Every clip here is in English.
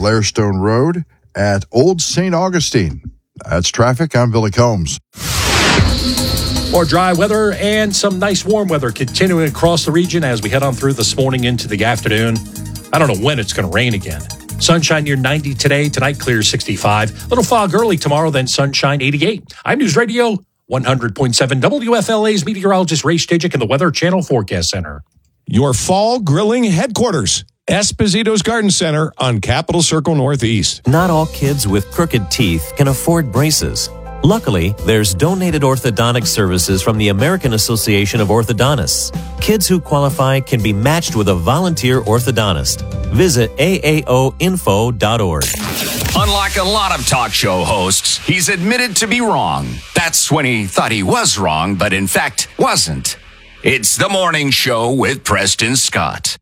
Blairstone Road at Old St. Augustine. That's traffic. I'm Billy Combs. More dry weather and some nice warm weather continuing across the region as we head on through this morning into the afternoon. I don't know when it's going to rain again. Sunshine near 90 today. Tonight, clear 65. Little fog early tomorrow, then sunshine 88. I'm News Radio 100.7 WFLA's meteorologist Ray Stajic in the Weather Channel Forecast Center. Your fall grilling headquarters, Esposito's Garden Center on Capitol Circle Northeast. Not all kids with crooked teeth can afford braces. Luckily, there's donated orthodontic services from the American Association of Orthodontists. Kids who qualify can be matched with a volunteer orthodontist. Visit aaoinfo.org. Unlike a lot of talk show hosts, he's admitted to be wrong. That's when he thought he was wrong, but in fact wasn't. It's The Morning Show with Preston Scott.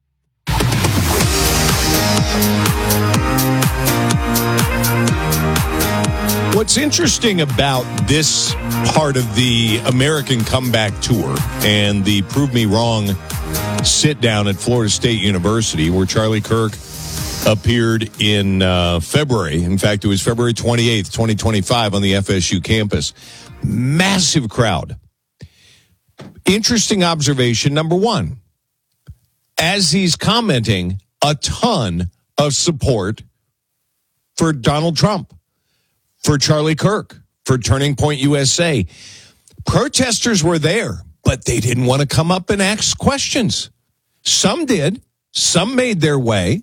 What's interesting about this part of the American Comeback Tour and the Prove Me Wrong sit down at Florida State University, where Charlie Kirk appeared in February. In fact, it was February 28th, 2025 on the FSU campus. Massive crowd. Interesting observation, number one. As he's commenting, a ton of support for Donald Trump, for Charlie Kirk, for Turning Point USA. Protesters were there, but they didn't want to come up and ask questions. Some did. Some made their way.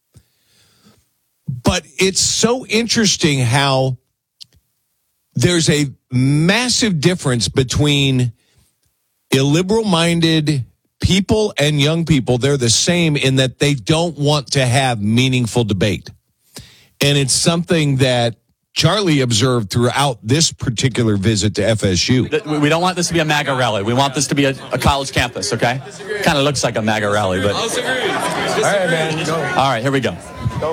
But it's so interesting how there's a massive difference between illiberal-minded people and young people. They're the same in that they don't want to have meaningful debate. And it's something that Charlie observed throughout this particular visit to FSU. We don't want this to be a MAGA rally. We want this to be a college campus, okay? Kind of looks like a MAGA rally, but... I'll disagree. All right, man. All right, here we go.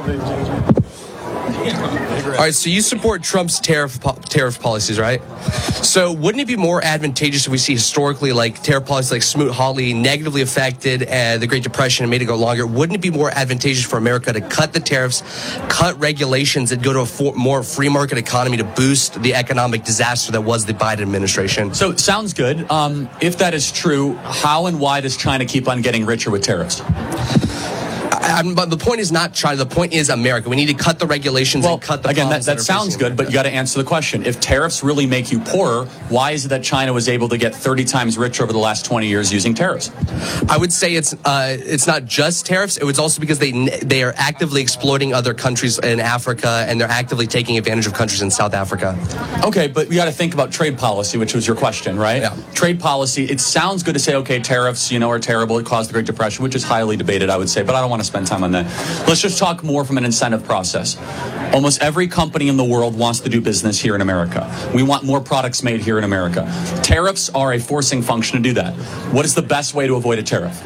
All right, so you support Trump's tariff policies, right? So wouldn't it be more advantageous if we see historically like tariff policies like Smoot-Hawley negatively affected the Great Depression and made it go longer? Wouldn't it be more advantageous for America to cut the tariffs, cut regulations, and go to a more free market economy to boost the economic disaster that was the Biden administration? So sounds good. If that is true, how and why does China keep on getting richer with tariffs? But the point is not China. The point is America. We need to cut the regulations and cut the again, problems that sounds good, but you got to answer the question. If tariffs really make you poorer, why is it that China was able to get 30 times richer over the last 20 years using tariffs? I would say it's not just tariffs. It was also because they are actively exploiting other countries in Africa, and they're actively taking advantage of countries in South Africa. Okay, but you got to think about trade policy, which was your question, right? Yeah. Trade policy, it sounds good to say, okay, tariffs, are terrible. It caused the Great Depression, which is highly debated, I would say, but I don't want to spend time on that. Let's just talk more from an incentive process. Almost every company in the world wants to do business here in America. We want more products made here in America. Tariffs are a forcing function to do that. What is the best way to avoid a tariff?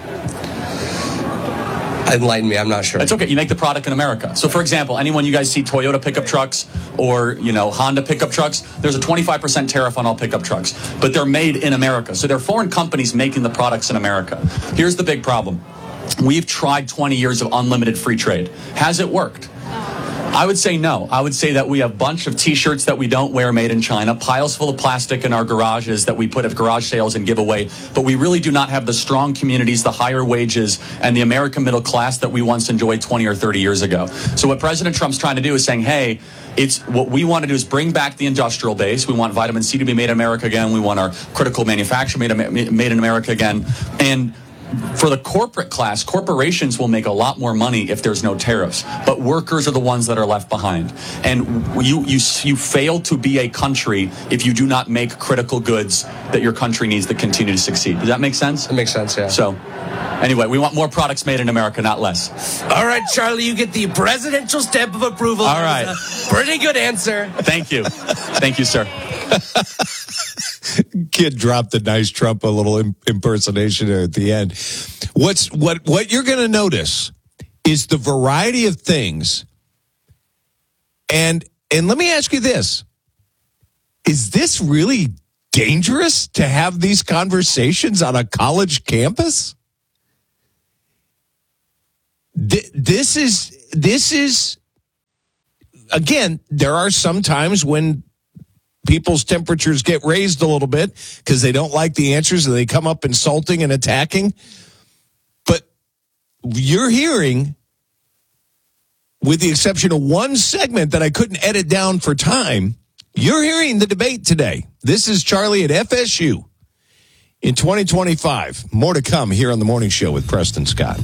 Enlighten me, I'm not sure. It's okay, you make the product in America. So for example, anyone you guys see Toyota pickup trucks or, Honda pickup trucks, there's a 25% tariff on all pickup trucks, but they're made in America. So they're foreign companies making the products in America. Here's the big problem. We've tried 20 years of unlimited free trade. Has it worked? I would say no. I would say that we have a bunch of T-shirts that we don't wear made in China, piles full of plastic in our garages that we put at garage sales and give away, but we really do not have the strong communities, the higher wages, and the American middle class that we once enjoyed 20 or 30 years ago. So what President Trump's trying to do is saying, hey, it's what we want to do is bring back the industrial base. We want vitamin C to be made in America again. We want our critical manufacturing made in America again. And for the corporate class, corporations will make a lot more money if there's no tariffs, but workers are the ones that are left behind. And you fail to be a country if you do not make critical goods that your country needs to continue to succeed. Does that make sense? It makes sense, yeah. So, anyway, we want more products made in America, not less. All right, Charlie, you get the presidential stamp of approval. All right. Pretty good answer. Thank you. Thank you, sir. Kid dropped a nice Trump, a little impersonation there at the end. What you're going to notice is the variety of things. And let me ask you this. Is this really dangerous to have these conversations on a college campus? This is again, there are some times when people's temperatures get raised a little bit because they don't like the answers and they come up insulting and attacking. But you're hearing, with the exception of one segment that I couldn't edit down for time, you're hearing the debate today. This is Charlie at FSU in 2025. More to come here on The Morning Show with Preston Scott.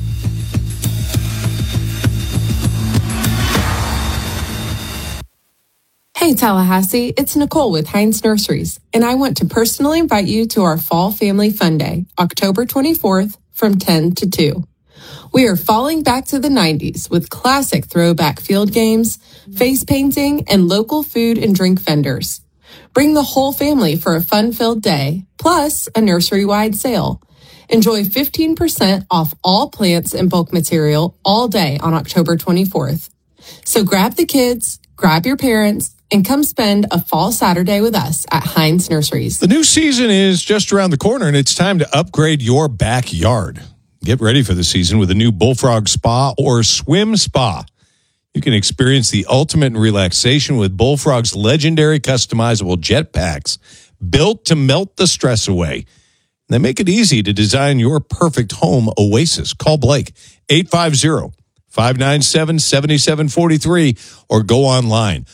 Hey Tallahassee, it's Nicole with Heinz Nurseries, and I want to personally invite you to our Fall Family Fun Day, October 24th from 10 to 2. We are falling back to the 90s with classic throwback field games, face painting, and local food and drink vendors. Bring the whole family for a fun-filled day, plus a nursery-wide sale. Enjoy 15% off all plants and bulk material all day on October 24th. So grab the kids, grab your parents, and come spend a fall Saturday with us at Heinz Nurseries. The new season is just around the corner, and it's time to upgrade your backyard. Get ready for the season with a new Bullfrog Spa or Swim Spa. You can experience the ultimate in relaxation with Bullfrog's legendary customizable jet packs built to melt the stress away. They make it easy to design your perfect home oasis. Call Blake, 850-597-7743, or go online,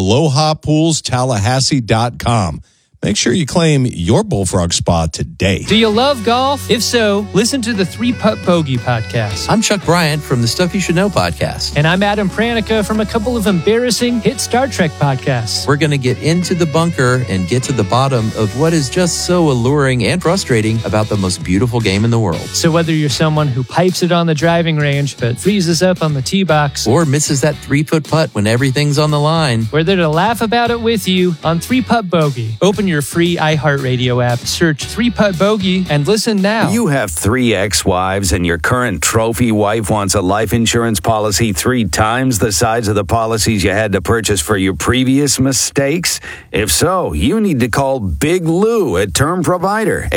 AlohaPoolsTallahassee.com. Make sure you claim your Bullfrog Spa today. Do you love golf? If so, listen to the 3-Putt Bogey podcast. I'm Chuck Bryant from the Stuff You Should Know podcast. And I'm Adam Pranica from a couple of embarrassing hit Star Trek podcasts. We're going to get into the bunker and get to the bottom of what is just so alluring and frustrating about the most beautiful game in the world. So whether you're someone who pipes it on the driving range but freezes up on the tee box, or misses that 3-foot putt when everything's on the line, we're there to laugh about it with you on 3-Putt Bogey. Open your free iHeartRadio app, search 3-Putt Bogey, and listen now. You have 3 ex-wives and your current trophy wife wants a life insurance policy 3 times the size of the policies you had to purchase for your previous mistakes? If so, you need to call Big Lou at Term Provider,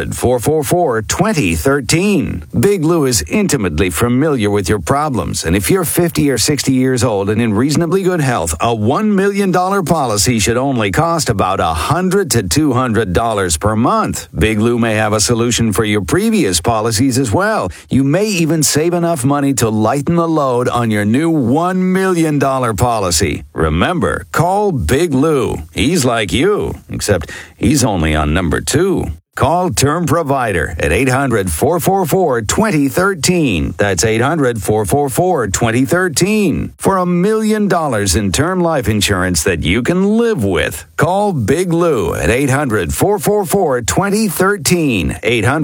800-444-2013. Big Lou is intimately familiar with your problems, and if you're 50 or 60 years old and in reasonably good health, a $1 million policy should only cost about $100 to $200 per month. Big Lou may have a solution for your previous policies as well. You may even save enough money to lighten the load on your new $1 million policy. Remember, call Big Lou. He's like you, except he's only on number 2. Call Term Provider at 800-444-2013. That's 800-444-2013 for $1 million in term life insurance that you can live with. Call Big Lou at 800-444-2013.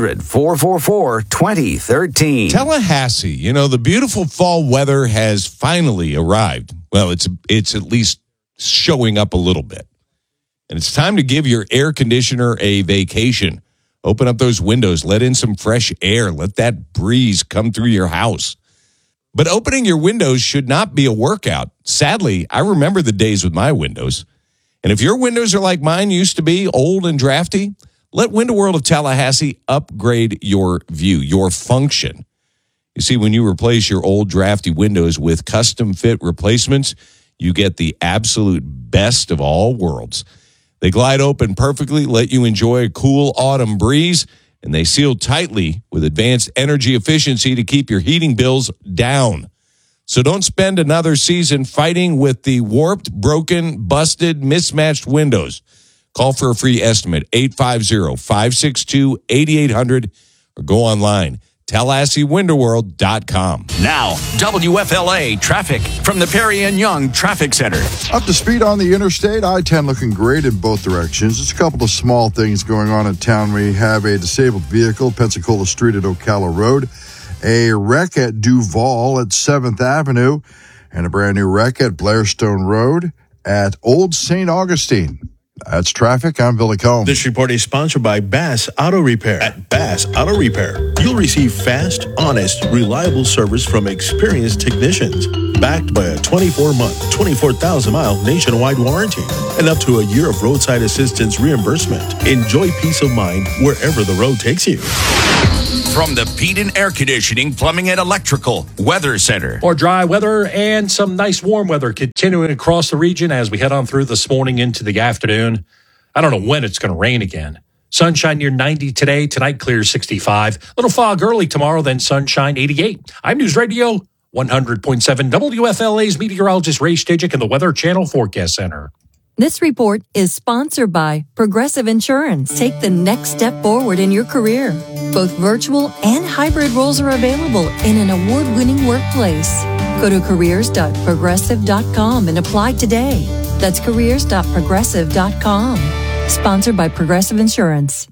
800-444-2013. Tallahassee, you know, the beautiful fall weather has finally arrived. Well, it's at least showing up a little bit. And it's time to give your air conditioner a vacation. Open up those windows, let in some fresh air, let that breeze come through your house. But opening your windows should not be a workout. Sadly, I remember the days with my windows. And if your windows are like mine used to be, old and drafty, let Window World of Tallahassee upgrade your view, your function. You see, when you replace your old drafty windows with custom fit replacements, you get the absolute best of all worlds. They glide open perfectly, let you enjoy a cool autumn breeze, and they seal tightly with advanced energy efficiency to keep your heating bills down. So don't spend another season fighting with the warped, broken, busted, mismatched windows. Call for a free estimate, 850-562-8800, or go online, TallahasseeWinterWorld.com. Now, WFLA traffic from the Perry and Young Traffic Center. Up to speed on the interstate, I-10 looking great in both directions. Just a couple of small things going on in town. We have a disabled vehicle, Pensacola Street at Ocala Road, a wreck at Duval at 7th Avenue, and a brand new wreck at Blairstone Road at Old St. Augustine. That's traffic. I'm Billy Combs. This report is sponsored by Bass Auto Repair. At Bass Auto Repair, you'll receive fast, honest, reliable service from experienced technicians, backed by a 24-month, 24,000-mile nationwide warranty, and up to a year of roadside assistance reimbursement. Enjoy peace of mind wherever the road takes you. From the Peden Air Conditioning, Plumbing, and Electrical Weather Center. Or dry weather and some nice warm weather continuing across the region as we head on through this morning into the afternoon. I don't know when it's going to rain again. Sunshine near 90 today. Tonight, clear 65. Little fog early tomorrow, then sunshine 88. I'm News Radio 100.7 WFLA's meteorologist Ray Stajic in the Weather Channel Forecast Center. This report is sponsored by Progressive Insurance. Take the next step forward in your career. Both virtual and hybrid roles are available in an award-winning workplace. Go to careers.progressive.com and apply today. That's careers.progressive.com. Sponsored by Progressive Insurance.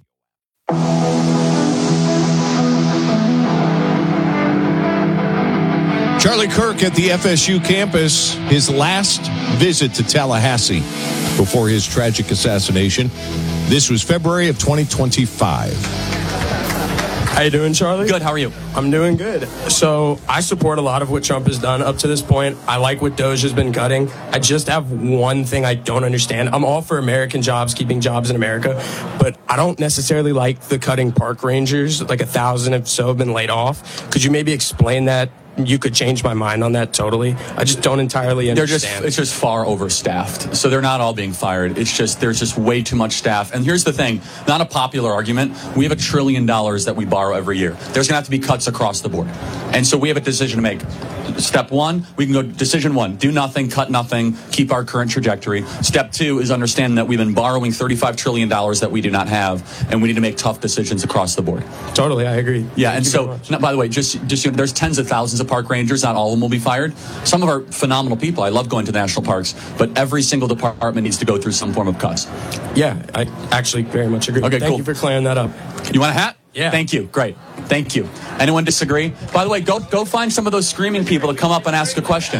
Charlie Kirk at the FSU campus, his last visit to Tallahassee before his tragic assassination. This was February of 2025. How you doing, Charlie? Good. How are you? I'm doing good. So I support a lot of what Trump has done up to this point. I like what Doge has been cutting. I just have one thing I don't understand. I'm all for American jobs, keeping jobs in America, but I don't necessarily like the cutting park rangers. Like 1,000 or so have been laid off. Could you maybe explain that? You could change my mind on that totally. I just don't entirely understand. It's just far overstaffed. So they're not all being fired. It's just there's just way too much staff. And here's the thing, not a popular argument. We have $1 trillion that we borrow every year. There's going to have to be cuts across the board. And so we have a decision to make. Step one, we can go decision one, do nothing, cut nothing, keep our current trajectory. Step two is understand that we've been borrowing $35 trillion that we do not have, and we need to make tough decisions across the board. Totally, I agree. Yeah, and so, by the way, just there's tens of thousands of park rangers. Not all of them will be fired. Some of our phenomenal people. I love going to national parks, but every single department needs to go through some form of cuts. Yeah, I actually very much agree. Okay, Thank you for clearing that up. You want a hat? Yeah. Thank you. Great. Thank you. Anyone disagree? By the way, go find some of those screaming people to come up and ask a question.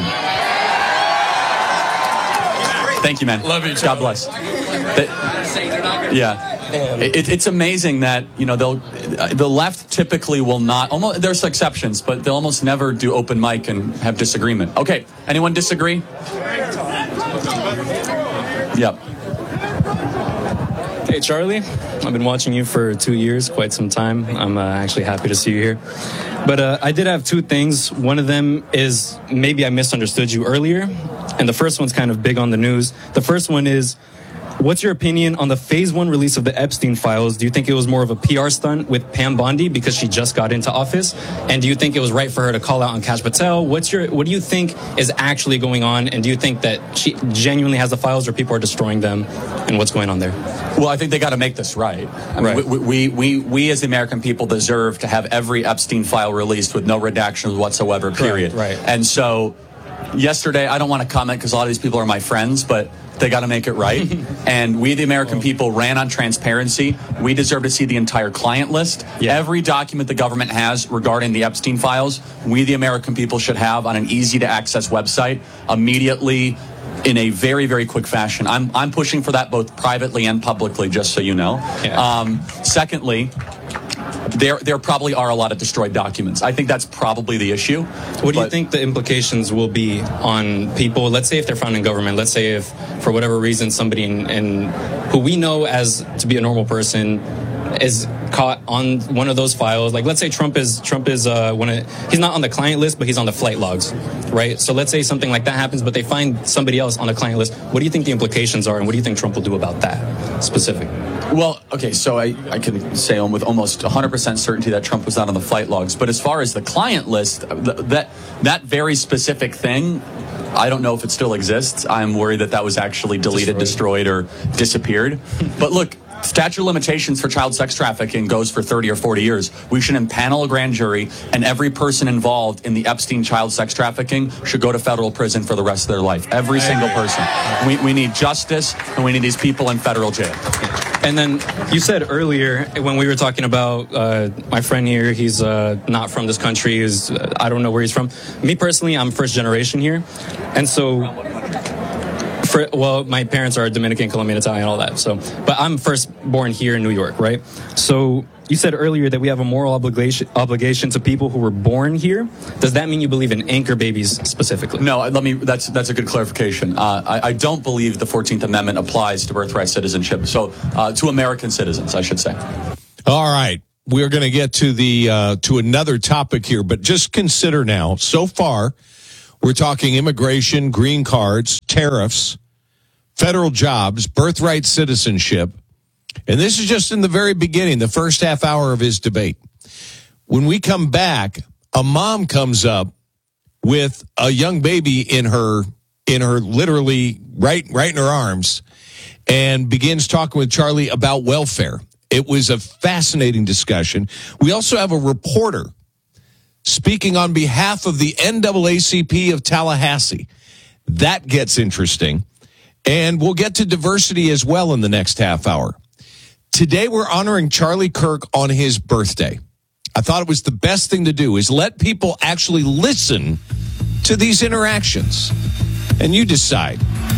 Thank you, man. Love you. God bless. Yeah. It's amazing that, you know, the left typically will not, almost, there's exceptions, but they'll almost never do open mic and have disagreement. Okay. Anyone disagree? Yep. Hey, Charlie. I've been watching you for 2 years, quite some time. I'm actually happy to see you here. But I did have two things. One of them is maybe I misunderstood you earlier, and the first one's kind of big on the news. The first one is, what's your opinion on the Phase 1 release of the Epstein files? Do you think it was more of a PR stunt with Pam Bondi because she just got into office? And do you think it was right for her to call out on Kash Patel? What do you think is actually going on? And do you think that she genuinely has the files or people are destroying them? And what's going on there? Well, I think they got to make this right. I mean, we as the American people deserve to have every Epstein file released with no redactions whatsoever, period. Right. And so yesterday, I don't want to comment because a lot of these people are my friends, but they got to make it right. And we, the American people, ran on transparency. We deserve to see the entire client list. Yeah. Every document the government has regarding the Epstein files, we, the American people, should have on an easy-to-access website immediately in a very, very quick fashion. I'm pushing for that both privately and publicly, just so you know. Yeah. Secondly, there probably are a lot of destroyed documents. I think that's probably the issue. What do you think the implications will be on people? Let's say if they're found in government. Let's say if, for whatever reason, somebody in who we know as to be a normal person is caught on one of those files. Like, let's say Trump is he's not on the client list, but he's on the flight logs, right? So let's say something like that happens, but they find somebody else on the client list. What do you think the implications are, and what do you think Trump will do about that specifically? Well, okay, so I can say with almost 100% certainty that Trump was not on the flight logs. But as far as the client list, that very specific thing, I don't know if it still exists. I'm worried that was actually deleted, destroyed, or disappeared. But look, statute of limitations for child sex trafficking goes for 30 or 40 years. We should impanel a grand jury, and every person involved in the Epstein child sex trafficking should go to federal prison for the rest of their life. Every single person. We need justice, and we need these people in federal jail. And then you said earlier when we were talking about my friend here, he's not from this country. I don't know where he's from. Me personally, I'm first generation here. And so, my parents are Dominican, Colombian, Italian, all that. So, but I'm first born here in New York, right? So you said earlier that we have a moral obligation to people who were born here. Does that mean you believe in anchor babies specifically? No, that's a good clarification. I don't believe the 14th Amendment applies to birthright citizenship. So to American citizens, I should say. All right. we're going to get to to another topic here, but just consider now, so far, we're talking immigration, green cards, tariffs, federal jobs, birthright citizenship. And this is just in the very beginning, the first half hour of his debate. When we come back, a mom comes up with a young baby in her literally right in her arms and begins talking with Charlie about welfare. It was a fascinating discussion. We also have a reporter speaking on behalf of the NAACP of Tallahassee. That gets interesting. And we'll get to diversity as well in the next half hour. Today, we're honoring Charlie Kirk on his birthday. I thought it was the best thing to do is let people actually listen to these interactions. And you decide.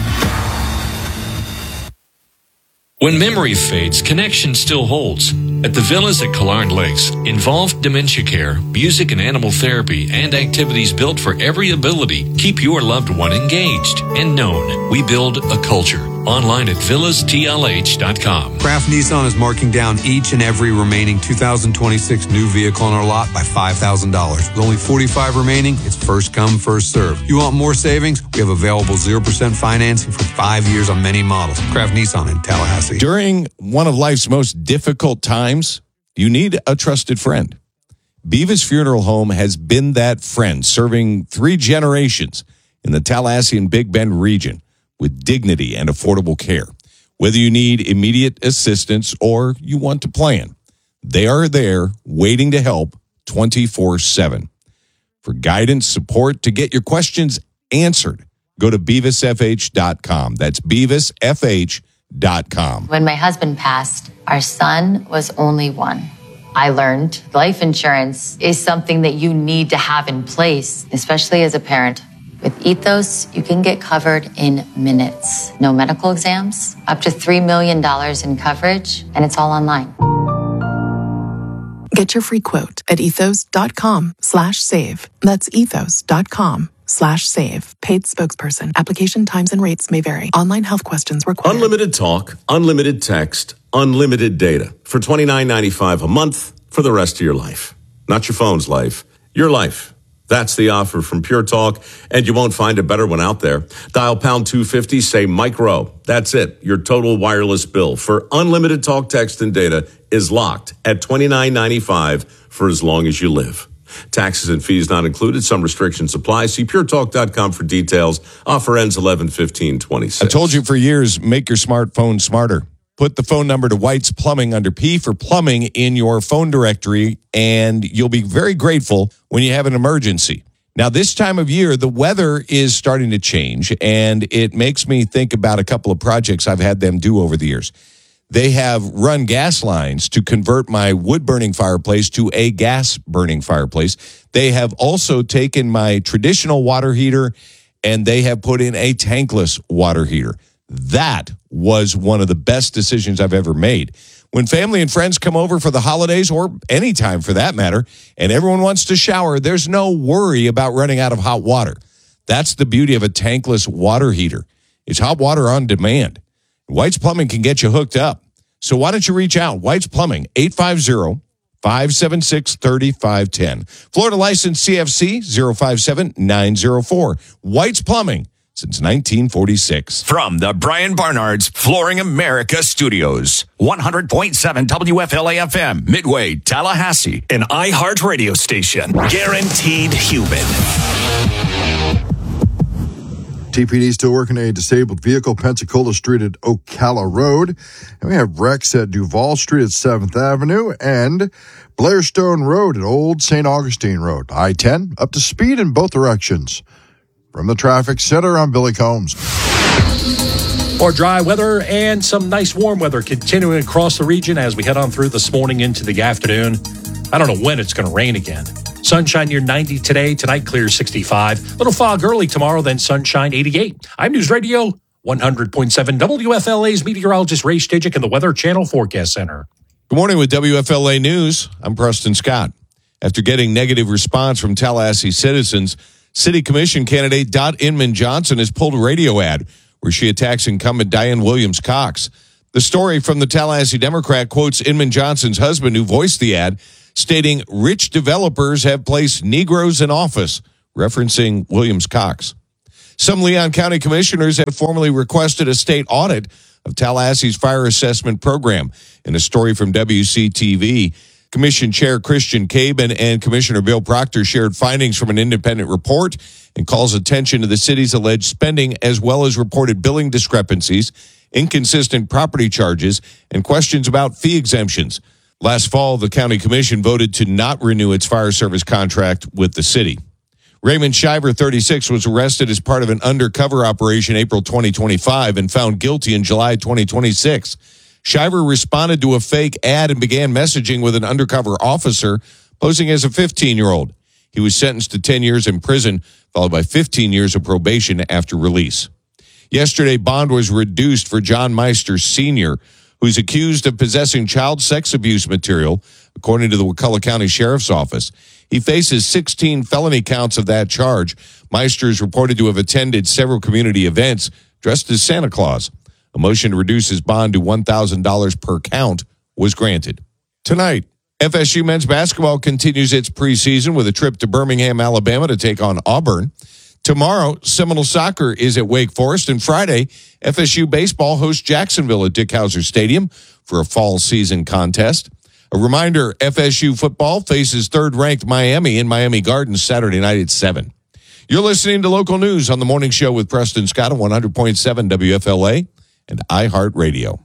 When memory fades, connection still holds. At the Villas at Killard Lakes, involved dementia care, music and animal therapy, and activities built for every ability keep your loved one engaged and known. We build a culture. Online at villastlh.com. Kraft Nissan is marking down each and every remaining 2026 new vehicle on our lot by $5,000. With only 45 remaining, it's first come, first serve. You want more savings? We have available 0% financing for 5 years on many models. Kraft Nissan in Tallahassee. During one of life's most difficult times, you need a trusted friend. Beavis Funeral Home has been that friend, serving 3 generations in the Tallahassee and Big Bend region with dignity and affordable care. Whether you need immediate assistance or you want to plan, they are there waiting to help 24/7. For guidance, support, to get your questions answered, go to BeavisFH.com. That's BeavisFH.com. When my husband passed, our son was only 1. I learned life insurance is something that you need to have in place, especially as a parent. With Ethos, you can get covered in minutes. No medical exams, up to $3 million in coverage, and it's all online. Get your free quote at ethos.com/save. That's ethos.com/save. Paid spokesperson. Application times and rates may vary. Online health questions required. Unlimited talk, unlimited text, unlimited data for $29.95 a month for the rest of your life. Not your phone's life, your life. That's the offer from Pure Talk, and you won't find a better one out there. Dial pound 250, say micro. That's it. Your total wireless bill for unlimited talk, text, and data is locked at $29.95 for as long as you live. Taxes and fees not included. Some restrictions apply. See puretalk.com for details. Offer ends 11/15/26. I told you for years, make your smartphone smarter. Put the phone number to White's Plumbing under P for plumbing in your phone directory, and you'll be very grateful when you have an emergency. Now, this time of year, the weather is starting to change, and it makes me think about a couple of projects I've had them do over the years. They have run gas lines to convert my wood-burning fireplace to a gas-burning fireplace. They have also taken my traditional water heater, and they have put in a tankless water heater. That was one of the best decisions I've ever made. When family and friends come over for the holidays, or any time for that matter, and everyone wants to shower, there's no worry about running out of hot water. That's the beauty of a tankless water heater. It's hot water on demand. White's Plumbing can get you hooked up. So why don't you reach out? White's Plumbing, 850-576-3510. Florida license CFC 057904. White's Plumbing since 1946. From the Brian Barnard's Flooring America Studios, 100.7 WFLA-FM, Midway, Tallahassee, an iHeart radio station. Guaranteed human. TPD still working a disabled vehicle, Pensacola Street at Ocala Road. And we have wrecks at Duval Street at 7th Avenue and Blairstone Road at Old St. Augustine Road. I-10 up to speed in both directions. From the traffic center, I'm Billy Combs. More dry weather and some nice warm weather continuing across the region as we head on through this morning into the afternoon. I don't know when it's going to rain again. Sunshine near 90 today. Tonight, clear 65. Little fog early tomorrow, then sunshine 88. I'm News Radio 100.7 WFLA's meteorologist Ray Stijik in the Weather Channel Forecast Center. Good morning with WFLA News. I'm Preston Scott. After getting negative response from Tallahassee citizens, City Commission candidate Dot Inman Johnson has pulled a radio ad where she attacks incumbent Diane Williams-Cox. The story from the Tallahassee Democrat quotes Inman Johnson's husband, who voiced the ad, stating rich developers have placed Negroes in office, referencing Williams Cox. Some Leon County commissioners have formally requested a state audit of Tallahassee's fire assessment program. In a story from WCTV, Commission Chair Christian Cabin and Commissioner Bill Proctor shared findings from an independent report and calls attention to the city's alleged spending as well as reported billing discrepancies, inconsistent property charges, and questions about fee exemptions. Last fall, the county commission voted to not renew its fire service contract with the city. Raymond Shiver, 36, was arrested as part of an undercover operation April 2025 and found guilty in July 2026. Shiver responded to a fake ad and began messaging with an undercover officer posing as a 15-year-old. He was sentenced to 10 years in prison, followed by 15 years of probation after release. Yesterday, bond was reduced for John Meister Sr., who's accused of possessing child sex abuse material, according to the Wakulla County Sheriff's Office. He faces 16 felony counts of that charge. Meister is reported to have attended several community events dressed as Santa Claus. A motion to reduce his bond to $1,000 per count was granted. Tonight, FSU men's basketball continues its preseason with a trip to Birmingham, Alabama to take on Auburn. Tomorrow, Seminole Soccer is at Wake Forest, and Friday, FSU baseball hosts Jacksonville at Dick Howser Stadium for a fall season contest. A reminder, FSU football faces third-ranked Miami in Miami Gardens Saturday night at 7. You're listening to Local News on the Morning Show with Preston Scott on 100.7 WFLA and iHeartRadio.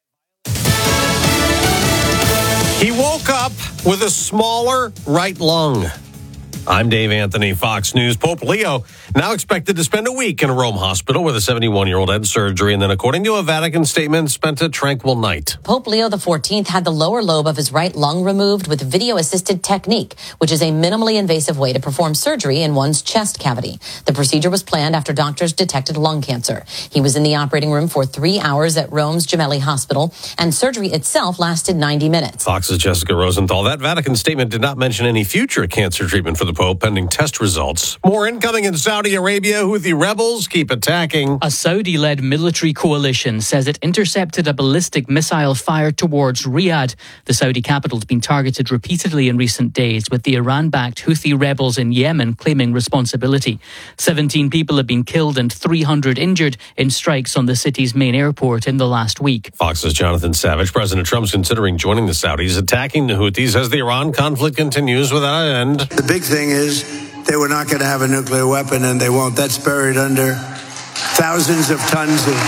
He woke up with a smaller right lung. I'm Dave Anthony, Fox News. Pope Leo now expected to spend a week in a Rome hospital where the 71-year-old had surgery and then, according to a Vatican statement, spent a tranquil night. Pope Leo XIV had the lower lobe of his right lung removed with video-assisted technique, which is a minimally invasive way to perform surgery in one's chest cavity. The procedure was planned after doctors detected lung cancer. He was in the operating room for 3 hours at Rome's Gemelli Hospital, and surgery itself lasted 90 minutes. Fox's Jessica Rosenthal. That Vatican statement did not mention any future cancer treatment for the Pope pending test results. More incoming in Saudi Arabia. Houthi rebels keep attacking. A Saudi-led military coalition says it intercepted a ballistic missile fired towards Riyadh. The Saudi capital has been targeted repeatedly in recent days, with the Iran-backed Houthi rebels in Yemen claiming responsibility. 17 people have been killed and 300 injured in strikes on the city's main airport in the last week. Fox's Jonathan Savage. President Trump's considering joining the Saudis, attacking the Houthis as the Iran conflict continues without an end. The big thing is they were not going to have a nuclear weapon, and they won't. That's buried under thousands of tons of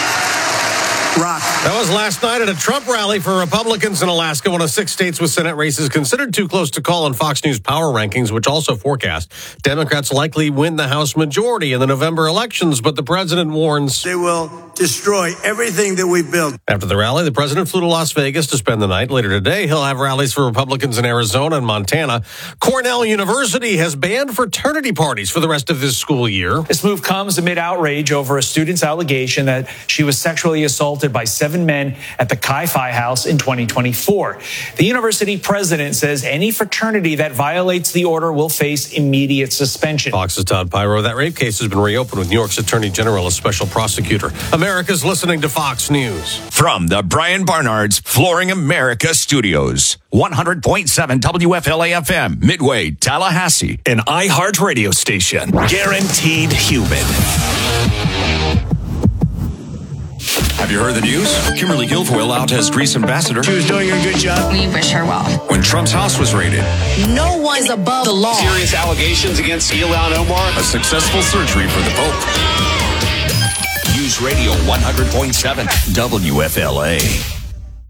rock. That was last night at a Trump rally for Republicans in Alaska, one of 6 states with Senate races considered too close to call on Fox News power rankings, which also forecast Democrats likely win the House majority in the November elections. But the president warns they will destroy everything that we've built. After the rally, the president flew to Las Vegas to spend the night. Later today, he'll have rallies for Republicans in Arizona and Montana. Cornell University has banned fraternity parties for the rest of this school year. This move comes amid outrage over a student's allegation that she was sexually assaulted by 7 men at the Chi Phi House in 2024. The university president says any fraternity that violates the order will face immediate suspension. Fox's Todd Pyro. That rape case has been reopened with New York's Attorney General as special prosecutor. America's listening to Fox News. From the Brian Barnard's Flooring America Studios, 100.7 WFLA FM, Midway, Tallahassee, an iHeart radio station. Guaranteed human. Have you heard the news? Kimberly Guilfoyle out as Greece ambassador. She was doing a good job. We wish her well. When Trump's house was raided. No one is above the law. Serious allegations against Ilhan Omar. A successful surgery for the Pope. News Radio 100.7 WFLA.